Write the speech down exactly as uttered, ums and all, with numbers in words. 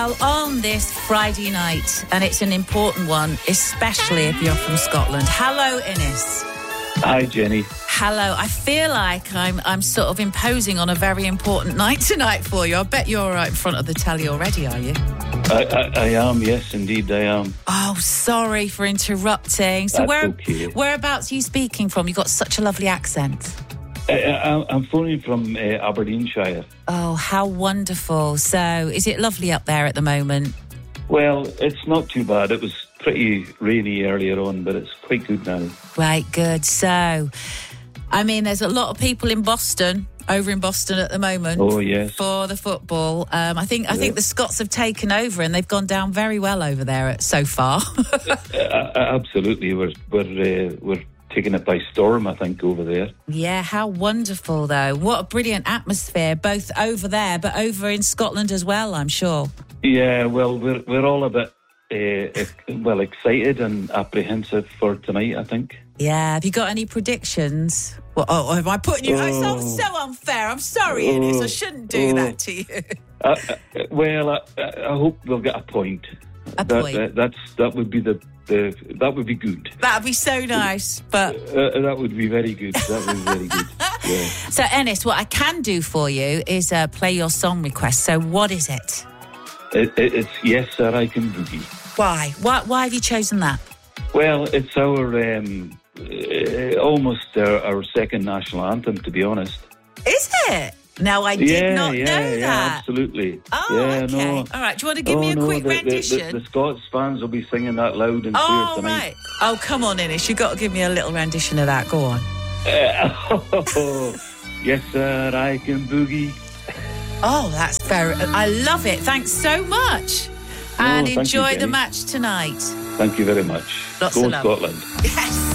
Well, on this Friday night, and it's an important one, especially if you're from Scotland. Hello, Innes. Hi, Jenny. Hello. I feel like I'm I'm sort of imposing on a very important night tonight for you. I bet you're right in front of the telly already, are you? I, I, I am, yes, indeed, I am. Oh, sorry for interrupting. So That's where, okay. whereabouts are you speaking from? You've got such a lovely accent. I, I, I'm phoning from uh, Aberdeenshire. Oh, how wonderful. So is it lovely up there at the moment? Well, it's not too bad. It was pretty rainy earlier on, but it's quite good now. Right, good. So, I mean, there's a lot of people in Boston, over in Boston at the moment. Oh, yes. For the football. Um, I think I Yeah. think the Scots have taken over and they've gone down very well over there so far. uh, absolutely. We're, we're, uh, we're taking it by storm, I think, over there. Yeah, how wonderful, though. What a brilliant atmosphere, both over there, but over in Scotland as well, I'm sure. Yeah, well, we're, we're all a bit, uh, well, excited and apprehensive for tonight, I think. Yeah, have you got any predictions? Well, oh, am I putting you... Oh. It sounds so unfair. I'm sorry, oh. Innes. I shouldn't do oh. that to you. uh, uh, well, I, I hope they'll get a point. A that, point? That, that's, that would be the... The, that would be good. That would be so nice, but... Uh, that would be very good. That would be very good. Yeah. So, Innes, what I can do for you is uh, play your song request. So, what is it? It, it? It's Yes, Sir, I Can Boogie. Why? Why, why have you chosen that? Well, it's our... Um, uh, almost our, our second national anthem, to be honest. Is it? No, I did yeah, not yeah, know yeah, that. Absolutely. Oh, yeah, okay. No. All right. Do you want to give oh, me a no, quick the, rendition? The, the, the Scots fans will be singing that loud and oh, clear tonight. Right. Oh, come on, Innes. You've got to give me a little rendition of that. Go on. Uh, oh, yes, sir, I can boogie. Oh, that's very... I love it. Thanks so much. And oh, enjoy you, the match tonight. Thank you very much. Lots Go of love. Scotland. Yes.